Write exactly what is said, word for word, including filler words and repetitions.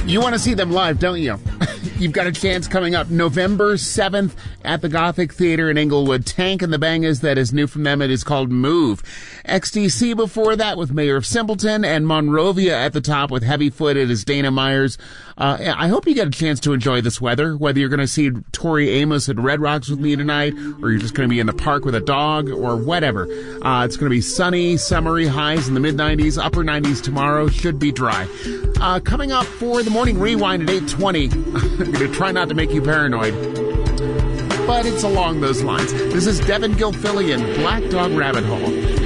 You want to see them live, don't you? You've got a chance coming up November seventh at the Gothic Theater in Inglewood. Tank and the Bangas, that is new from them. It is called Move. X T C before that with Mayor of Simpleton, and Monrovia at the top with Heavyfoot. It is Dana Myers. Uh, I hope you get a chance to enjoy this weather, whether you're going to see Tori Amos at Red Rocks with me tonight, or you're just going to be in the park with a dog, or whatever. Uh, it's going to be sunny, summery, highs in the mid nineties, upper nineties tomorrow. Should be dry. Uh, coming up for the morning rewind at eight twenty. I'm going to try not to make you paranoid, but it's along those lines. This is Devin Gilfillian, Black Dog Rabbit Hole.